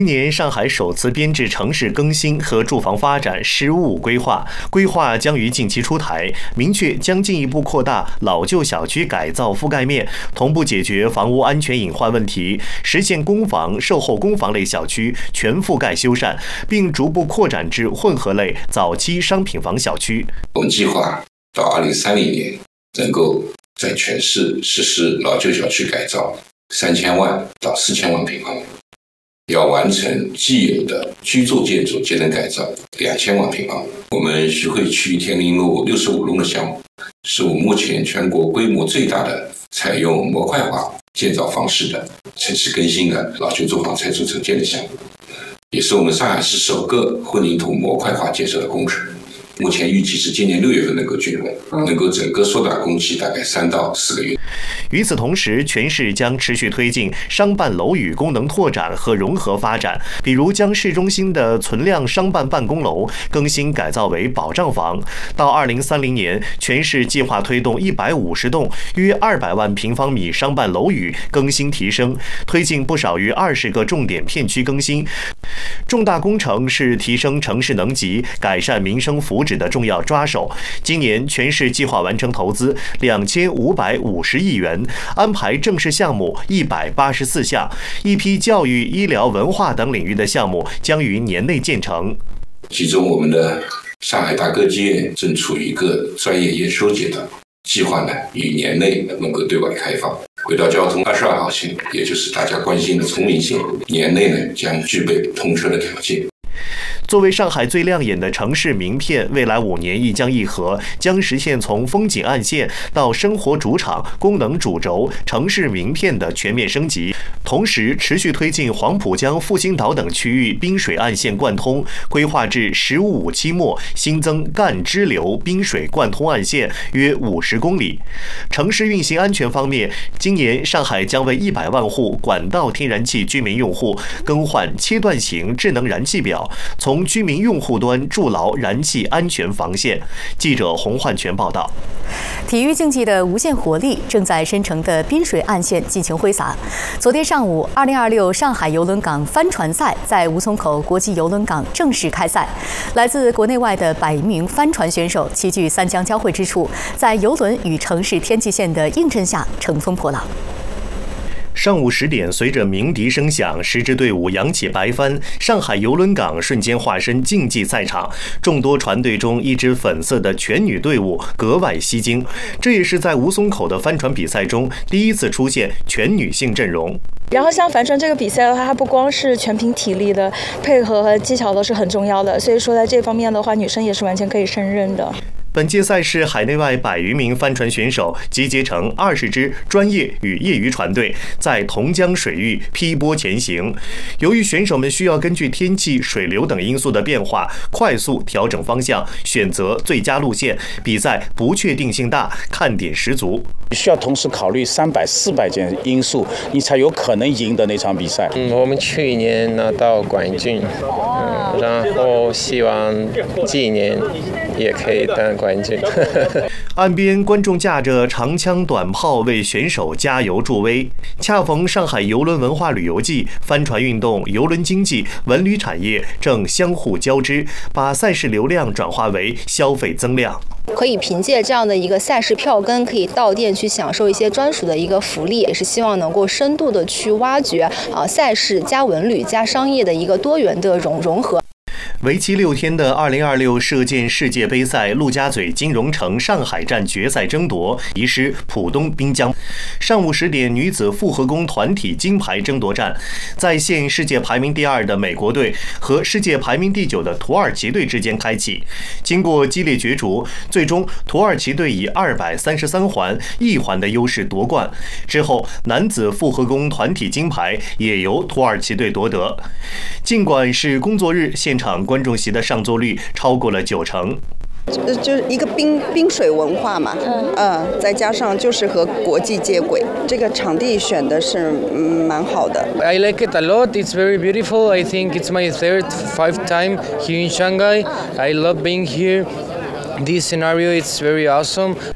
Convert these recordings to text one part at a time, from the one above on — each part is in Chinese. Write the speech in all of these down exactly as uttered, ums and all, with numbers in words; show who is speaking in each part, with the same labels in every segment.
Speaker 1: 今年上海首次编制城市更新和住房发展“十五五”规划，规划将于近期出台，明确将进一步扩大老旧小区改造覆盖面，同步解决房屋安全隐患问题，实现公房、售后公房类小区全覆盖修缮，并逐步扩展至混合类早期商品房小区。
Speaker 2: 我们计划到二零三零年能够在全市实施老旧小区改造三千万到四千万平方米。要完成既有的居住建筑节能改造两千万平方米。我们徐汇区天宁路六十五弄的项目，是我目前全国规模最大的采用模块化建造方式的城市更新的老旧住房拆除重建的项目，也是我们上海市首个混凝土模块化建设的工程。目前预计是今年六月份能够竣工，能够整个缩短工期大概三到四个月。
Speaker 1: 与此同时，全市将持续推进商办楼宇功能拓展和融合发展，比如将市中心的存量商办办公楼更新改造为保障房。到二零三零年，全市计划推动一百五十栋约二百万平方米商办楼宇更新提升，推进不少于二十个重点片区更新。重大工程是提升城市能级、改善民生福祉的重要抓手。今年全市计划完成投资两千五百五十亿元，安排正式项目一百八十四项，一批教育、医疗、文化等领域的项目将于年内建成。
Speaker 2: 其中，我们的上海大科技院正处于一个专业研修阶段，计划呢于年内能够对外开放。轨道交通二十二号线，也就是大家关心的崇明线，年内呢将具备通车的条件。
Speaker 1: 作为上海最亮眼的城市名片，未来五年一江一河将实现从风景暗线到生活主场、功能主轴、城市名片的全面升级。同时，持续推进黄浦江、复兴岛等区域滨水岸线贯通，规划至“十五五”期末新增赣支流滨水贯通岸线约五十公里。城市运行安全方面，今年上海将为一百万户管道天然气居民用户更换切断型智能燃气表，从居民用户端筑牢燃气安全防线。记者洪焕全报道。
Speaker 3: 体育竞技的无限活力正在深城的滨水岸线尽情挥洒。昨天上午，二零二六上海邮轮港帆船赛在吴淞口国际邮轮港正式开赛。来自国内外的百余名帆船选手齐聚三江交汇之处，在邮轮与城市天际线的映衬下乘风破浪。
Speaker 1: 上午十点，随着鸣笛声响，十支队伍扬起白帆，上海邮轮港瞬间化身竞技赛场。众多船队中，一支粉色的全女队伍格外吸睛。这也是在吴淞口的帆船比赛中第一次出现全女性阵容。
Speaker 4: 然后像帆船这个比赛的话，它不光是全凭体力的配合和技巧都是很重要的，所以说在这方面的话，女生也是完全可以胜任的。
Speaker 1: 本届赛事海内外百余名帆船选手集结成二十支专业与业余船队，在同江水域劈波前行。由于选手们需要根据天气、水流等因素的变化，快速调整方向，选择最佳路线，比赛不确定性大，看点十足。
Speaker 5: 需要同时考虑三百、四百件因素，你才有可能赢得那场比赛。
Speaker 6: 嗯，我们去年拿到冠军，嗯，然后希望今年也可以当冠军。
Speaker 1: 岸边观众架着长枪短炮为选手加油助威。恰逢上海邮轮文化旅游季，帆船运动、邮轮经济、文旅产业正相互交织，把赛事流量转化为消费增量。
Speaker 7: 可以凭借这样的一个赛事票根，可以到店去享受一些专属的一个福利，也是希望能够深度的去挖掘啊赛事加文旅加商业的一个多元的融融合。
Speaker 1: 为期六天的二零二六射箭世界杯赛陆家嘴金融城上海站决赛争夺移师浦东滨江。上午十点，女子复合弓团体金牌争夺战，在现世界排名第二的美国队和世界排名第九的土耳其队之间开启。经过激烈角逐，最终土耳其队以二百三十三环一环的优势夺冠。之后，男子复合弓团体金牌也由土耳其队夺得。尽管是工作日，现场观众席的上座率超过了九成。
Speaker 8: 就是一个冰冰水文化嘛，嗯、呃，再加上就是和国际接轨，这个场地选的是嗯蛮好的。
Speaker 9: I like it a lot. It's very beautiful. I think it's my third, five time here in Shanghai. I love being here. This scenario is very awesome.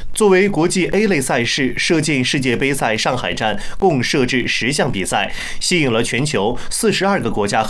Speaker 1: 作为国际 A 类赛事，射箭世界杯赛上海站共设置十项比赛，吸引了全球四十二个国家